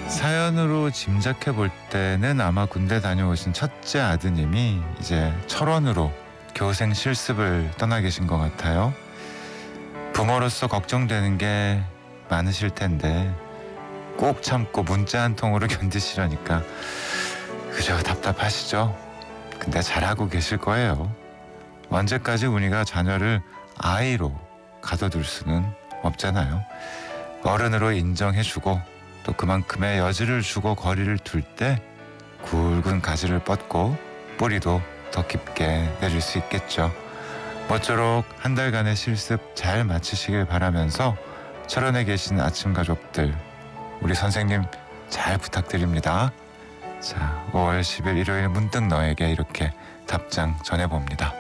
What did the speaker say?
사연으로 짐작해 볼 때는 아마 군대 다녀오신 첫째 아드님이 이제 철원으로 교생 실습을 떠나 계신 것 같아요. 부모로서 걱정되는 게 많으실 텐데 꼭 참고 문자 한 통으로 견디시려니까 그저 답답하시죠? 근데 잘하고 계실 거예요. 언제까지 우리가 자녀를 아이로 가둬둘 수는 없잖아요. 어른으로 인정해주고 또 그만큼의 여지를 주고 거리를 둘 때 굵은 가지를 뻗고 뿌리도 더 깊게 내릴 수 있겠죠. 모쪼록 한 달간의 실습 잘 마치시길 바라면서 철원에 계신 아침 가족들, 우리 선생님 잘 부탁드립니다. 자, 5월 10일 일요일 문득 너에게 이렇게 답장 전해봅니다.